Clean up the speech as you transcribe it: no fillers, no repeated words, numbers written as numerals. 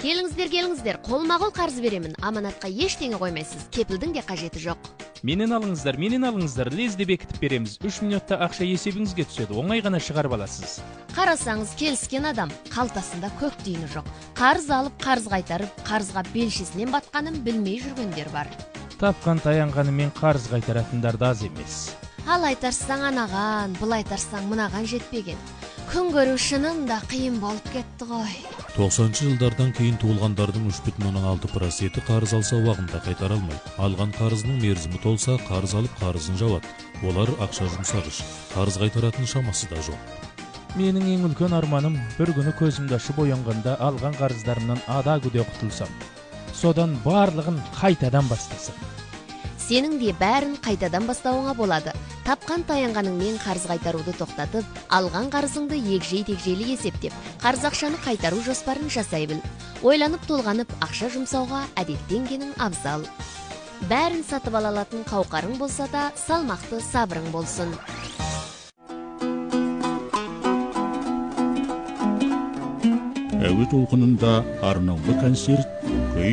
Келіңіздер, қолма-қол қарыз беремін. Аманатқа ештеңе қоймайсыз. Кепілдің де қажеті жоқ. Менен алыңыздар, лезде бекітіп береміз. 3 минутта ақша есебіңізге түседі. Оңай ғана шығарып аласыз. Қарасаңыз, келіскен адам қалтасында көк тиыны жоқ. Қарыз алып, қарыз қайтарып, қарызға белшесінен батқанын білмей жүргендер бар. Тапқан таянғанымен қарыз қайтаратындар да аз емес. Ал айтарсаң анаған, бұл айтарсаң мынаған жетпеген. Күн көру шынында қиын болып кетті ғой. 90-шы жылдардан кейін туылғандардың 3,6% қарыз алса уақытында қайтара алмайды. Алған қарызының мерзімі толса, қарыз алып қарызын жауады. Олар ақша жұмсағыш, қарыз қайтаратын шамасы да жоқ. Менің ең үлкен арманым бір күні көзімді ашып оянғанда алған қарыздарымнан ада күде құтылсам. Содан барлығын қайтадан бастасам. Сенің де бәрін қайтадан бастауыңа болады. Тапқан таянғаныңмен қарыз қайтаруды тоқтатып, алған қарызыңды егжей-тегжейлі есептеп, қарыз ақшаны қайтару жоспарын жасай біл. Ойланып толғанып ақша жұмсауға әдеттенгенің абзал. Бәрін сатып ала алатын қауқарың болса да, салмақты сабырың болсын. Әуе толқынында арнаулы концерт